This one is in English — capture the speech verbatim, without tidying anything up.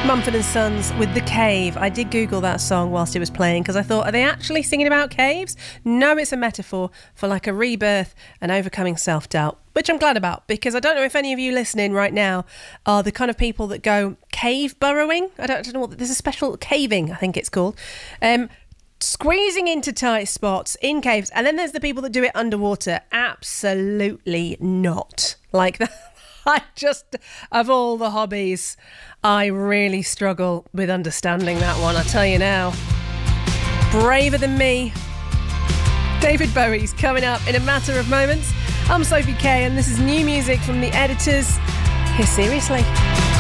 Mumford and Sons with The Cave. I did Google that song whilst it was playing because I thought, are they actually singing about caves? No, it's a metaphor for like a rebirth and overcoming self-doubt, which I'm glad about because I don't know if any of you listening right now are the kind of people that go cave burrowing. I don't, I don't know what, there's a special caving, I think it's called. Um, squeezing into tight spots in caves. And then there's the people that do it underwater. Absolutely not. Like that. I just, of all the hobbies, I really struggle with understanding that one, I tell you now. Braver Than Me. David Bowie's coming up in a matter of moments. I'm Sophie Kay and this is new music from The Editors. Here, seriously.